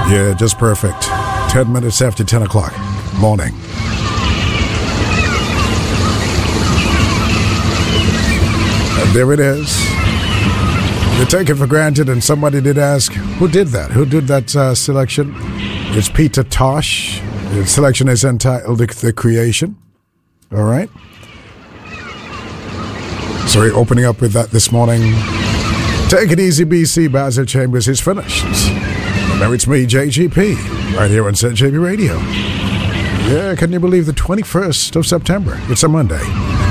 Yeah, just perfect. 10 minutes after 10 o'clock. Morning. And there it is. You take it for granted, and somebody did ask, who did that? Who did that selection? It's Peter Tosh. The selection is entitled The Creation. All right. So we're opening up with that this morning. Take it easy, BC. Basil Chambers is finished. Now it's me, JGP, right here on JB Radio. Yeah, can you believe the 21st of September? It's a Monday.